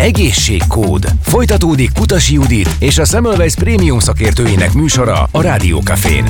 Egészségkód. Folytatódik Kutasi Judit és a Semmelweis Prémium szakértőinek műsora a Rádió Cafén.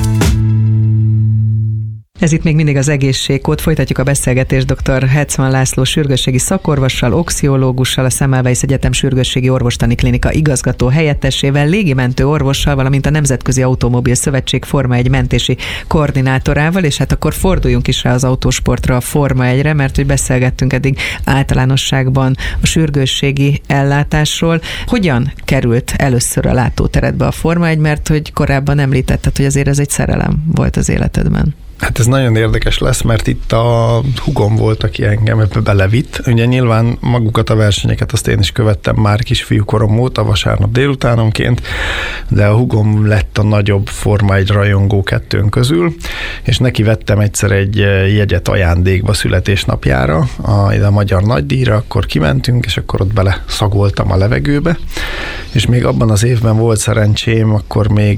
Ez itt még mindig az Egészségkód. Folytatjuk a beszélgetést dr. Hetzman László sürgősségi szakorvossal, oxiológussal, a Semmelweis Egyetem Sürgősségi Orvostani Klinika igazgató helyettesével, légimentő orvossal, valamint a Nemzetközi Automobil Szövetség Forma 1 mentési koordinátorával, és hát akkor forduljunk is rá az autósportra, a Forma 1-re, mert hogy beszélgettünk eddig általánosságban a sürgősségi ellátásról. Hogyan került először a látóteredbe a Forma 1, mert hogy korábban említetted, hogy azért ez egy szerelem volt az életedben? Hát ez nagyon érdekes lesz, mert itt a hugom volt, aki engem ebbe belevitt. Ugye nyilván magukat a versenyeket azt én is követtem már kisfiúkorom óta, vasárnap délutánonként, de a hugom lett a nagyobb Forma 1 rajongó kettőnk közül, és neki vettem egyszer egy jegyet ajándékba születésnapjára, ide a Magyar Nagydíjra, akkor kimentünk, és akkor ott bele szagoltam a levegőbe, és még abban az évben volt szerencsém, akkor még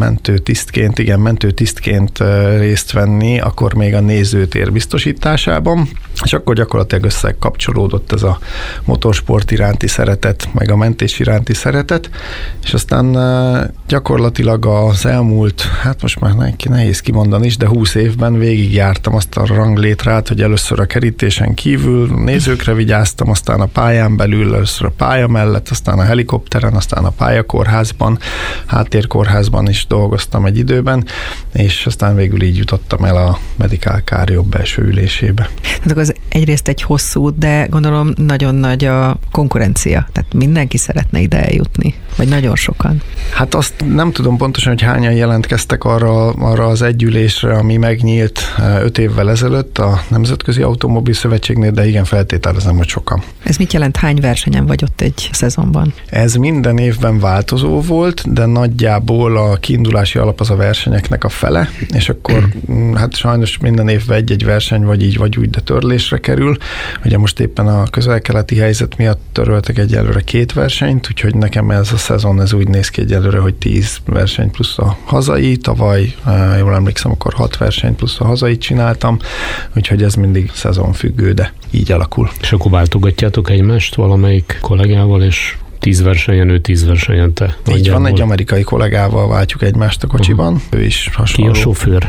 mentőtisztként részt venni, akkor még a nézőtér biztosításában, és akkor gyakorlatilag összekapcsolódott ez a motorsport iránti szeretet, meg a mentés iránti szeretet, és aztán gyakorlatilag az elmúlt, hát most már nehéz kimondani is, de 20 évben végigjártam azt a ranglétrát, hogy először a kerítésen kívül nézőkre vigyáztam, aztán a pályán belül, először a pálya mellett, aztán a helikopteren, aztán a pályakórházban, háttérkórházban is dolgoztam egy időben, és aztán végül így jutottam el a Medical Car jobb belső ülésébe. Tehát az egyrészt egy hosszú út, de gondolom nagyon nagy a konkurencia. Tehát mindenki szeretne ide eljutni, vagy nagyon sokan. Hát azt nem tudom pontosan, hogy hányan jelentkeztek arra az együlésre, ami megnyílt 5 évvel ezelőtt a Nemzetközi Automobil Szövetségnél, de igen, feltételezem, hogy sokan. Ez mit jelent? Hány versenyen vagy ott egy szezonban? Ez minden évben változó volt, de nagyjából a kiindulási alap az a versenyeknek a fele, és akkor hát sajnos minden évben egy-egy verseny vagy így vagy úgy, de törlésre kerül. Ugye most éppen a közel-keleti helyzet miatt töröltek egyelőre 2 versenyt, úgyhogy nekem ez a szezon ez úgy néz ki egyelőre, hogy 10 verseny plusz a hazai, tavaly jól emlékszem, akkor 6 verseny plusz a hazait csináltam, úgyhogy ez mindig szezonfüggő, de így alakul. És akkor váltogatjátok egymást valamelyik kollégával, és 10 versenyen, ő 10 versenyen te. Így van, egy amerikai kollégával váltjuk egymást a kocsiban. Ő is hasonló. Ki a sofőr?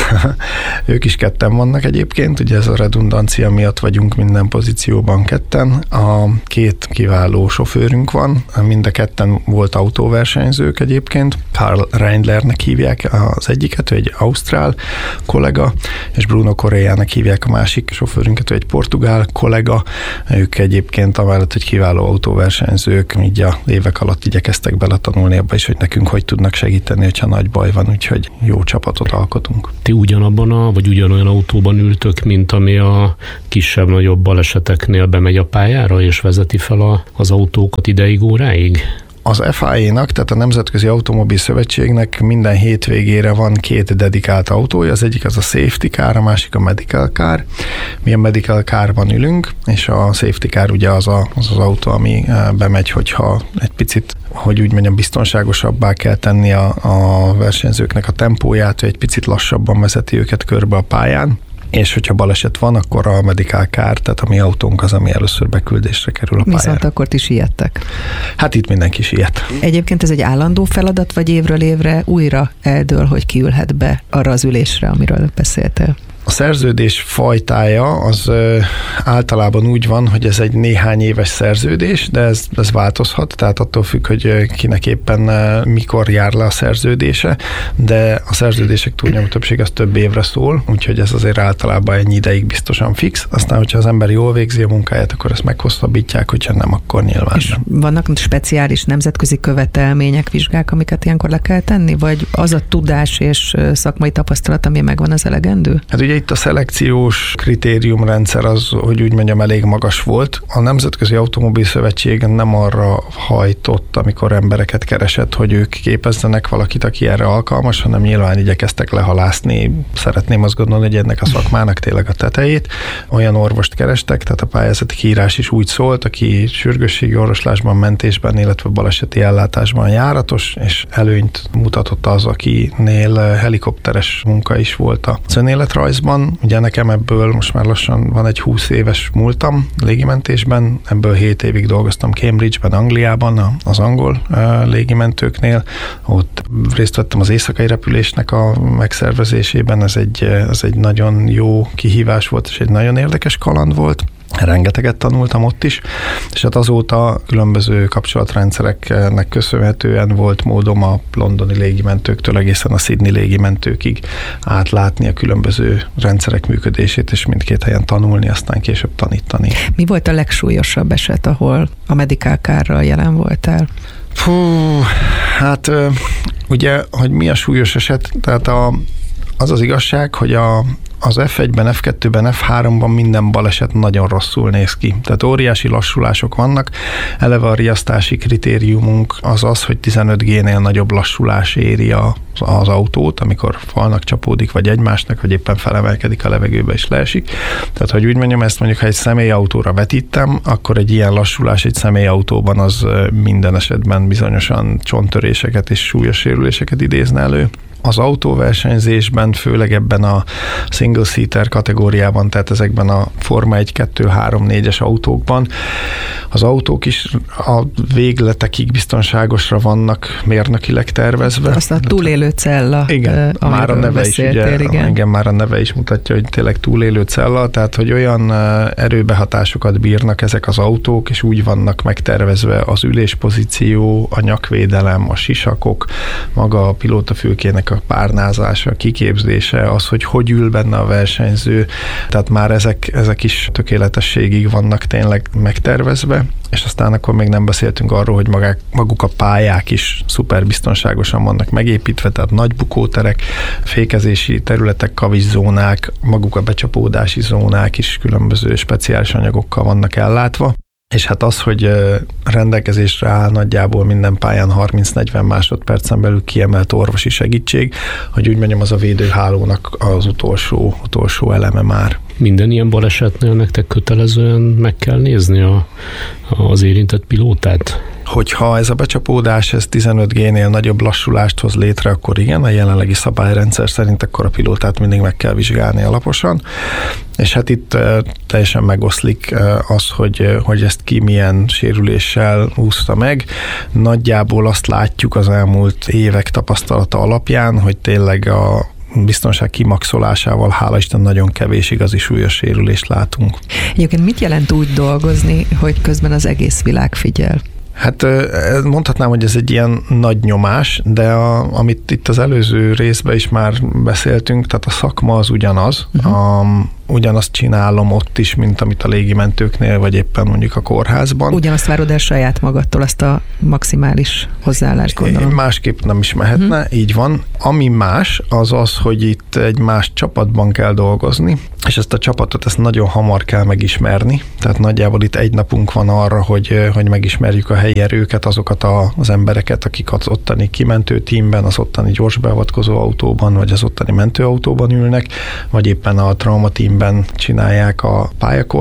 Ők is ketten vannak egyébként, ugye ez a redundancia miatt vagyunk minden pozícióban ketten. A 2 kiváló sofőrünk van, mind a ketten volt autóversenyzők egyébként. Karl Reindlernek hívják az egyiket, ő egy ausztrál kollega, és Bruno Correának hívják a másik sofőrünket, ő egy portugál kollega. Ők egyébként amellett, hogy kiváló autóversenyzők, így a évek alatt igyekeztek beletanulni abba is, hogy nekünk hogy tudnak segíteni, hogyha nagy baj van, úgyhogy jó csapatot alkotunk. Ti ugyanabban vagy ugyanolyan autóban ültök, mint ami a kisebb-nagyobb baleseteknél bemegy a pályára, és vezeti fel az autókat ideig, óráig? Az FIA-nak, tehát a Nemzetközi Automobil Szövetségnek minden hétvégére van 2 dedikált autója, az egyik az a Safety Car, a másik a Medical Car. Mi a Medical Carban ülünk, és a Safety Car ugye az autó, ami bemegy, hogyha egy picit, hogy úgy mondjam, biztonságosabbá kell tenni a versenyzőknek a tempóját, hogy egy picit lassabban vezeti őket körbe a pályán. És hogyha baleset van, akkor a Medical Car, tehát a mi autónk az, ami először beküldésre kerül a pályára. Viszont akkor ti siettek. Hát itt mindenki siet. Egyébként ez egy állandó feladat, vagy évről évre újra eldől, hogy kiülhet be arra az ülésre, amiről beszéltél? A szerződés fajtája az általában úgy van, hogy ez egy néhány éves szerződés, de ez változhat, tehát attól függ, hogy kinek éppen mikor jár le a szerződése, de a szerződések túlnyomó többség az több évre szól, úgyhogy ez azért általában ennyi ideig biztosan fix. Aztán, hogyha az ember jól végzi a munkáját, akkor ezt meghosszabbítják, hogyha nem, akkor nyilván és nem. Vannak speciális nemzetközi követelmények, vizsgák, amiket ilyenkor le kell tenni, vagy az a tudás és szakmai tapasztalat, ami megvan, az elegendő? Hát ugye itt a szelekciós kritériumrendszer az, hogy úgy mondjam, elég magas volt. A Nemzetközi Automobil Szövetség nem arra hajtott, amikor embereket keresett, hogy ők képezzenek valakit, aki erre alkalmas, hanem nyilván igyekeztek lehalászni. Szeretném azt gondolni, hogy ennek a szakmának tényleg a tetejét. Olyan orvost kerestek, tehát a pályázati kiírás is úgy szólt, aki sürgősségi orvoslásban, mentésben, illetve baleseti ellátásban járatos, és előnyt mutatott az, akinél helikopteres munka is volt az önéletrajzban. 2008-ban, ugye nekem ebből most már lassan van egy 20 éves múltam légimentésben, ebből 7 évig dolgoztam Cambridge-ben, Angliában, az angol légimentőknél, ott részt vettem az éjszakai repülésnek a megszervezésében, ez egy nagyon jó kihívás volt, és egy nagyon érdekes kaland volt. Rengeteget tanultam ott is, és hát azóta különböző kapcsolatrendszereknek köszönhetően volt módom a londoni légimentőktől egészen a Sydney légimentőkig átlátni a különböző rendszerek működését, és mindkét helyen tanulni, aztán később tanítani. Mi volt a legsúlyosabb eset, ahol a medical care-ral jelen voltál? Hát ugye, hogy mi a súlyos eset, tehát az igazság, hogy az F1-ben, F2-ben, F3-ban minden baleset nagyon rosszul néz ki. Tehát óriási lassulások vannak. Eleve a riasztási kritériumunk az, hogy 15G-nél nagyobb lassulás éri az autót, amikor falnak csapódik, vagy egymásnak, vagy éppen felemelkedik a levegőbe és leesik. Tehát, hogy úgy mondjam, ezt mondjuk, ha egy személyautóra vetítem, akkor egy ilyen lassulás egy személyautóban az minden esetben bizonyosan csonttöréseket és súlyos sérüléseket idézne elő. Az autóversenyzésben, főleg ebben a single-seater kategóriában, tehát ezekben a Forma 1, 2, 3, 4-es autókban, az autók is a végletekig biztonságosra vannak mérnökileg tervezve. Azt a túlélő cella, igen, már a neve is, ugye, igen, már a neve is mutatja, hogy tényleg túlélő cella, tehát hogy olyan erőbehatásokat bírnak ezek az autók, és úgy vannak megtervezve az üléspozíció, a nyakvédelem, a sisakok, maga a pilótafülkének a párnázása, a kiképzése, az, hogy ül benne a versenyző, tehát már ezek is tökéletességig vannak tényleg megtervezve, és aztán akkor még nem beszéltünk arról, hogy maguk a pályák is szuper biztonságosan vannak megépítve, tehát nagy bukóterek, fékezési területek, kaviczónák, maguk a becsapódási zónák is különböző speciális anyagokkal vannak ellátva. És hát az, hogy rendelkezésre áll nagyjából minden pályán 30-40 másodpercen belül kiemelt orvosi segítség, hogy úgy mondjam, az a védőhálónak az utolsó eleme már. Minden ilyen balesetnél nektek kötelezően meg kell nézni az érintett pilótát? Hogyha ez a becsapódás 15G-nél nagyobb lassulást hoz létre, akkor igen, a jelenlegi szabályrendszer szerint akkor a pilótát mindig meg kell vizsgálni alaposan, és hát itt teljesen megoszlik az, hogy ezt ki milyen sérüléssel úszta meg. Nagyjából azt látjuk az elmúlt évek tapasztalata alapján, hogy tényleg a biztonság kimaxolásával hála Isten nagyon kevés igazi súlyos sérülést látunk. Egyébként mit jelent úgy dolgozni, hogy közben az egész világ figyel? Hát mondhatnám, hogy ez egy ilyen nagy nyomás, de amit itt az előző részben is már beszéltünk, tehát a szakma az ugyanaz, ugyanazt csinálom ott is, mint amit a légimentőknél, vagy éppen mondjuk a kórházban. Ugyanazt várod el saját magadtól, azt a maximális hozzáállást, gondolom. Másképp nem is mehetne, így van. Ami más, az, hogy itt egy más csapatban kell dolgozni, és ezt a csapatot nagyon hamar kell megismerni. Tehát nagyjából itt egy napunk van arra, hogy megismerjük a helyi erőket, azokat az embereket, akik az ottani kimentő tímben, az ottani gyorsbeavatkozó autóban, vagy az ottani mentőautóban ülnek, vagy éppen a trauma tímben csinálják a pályakor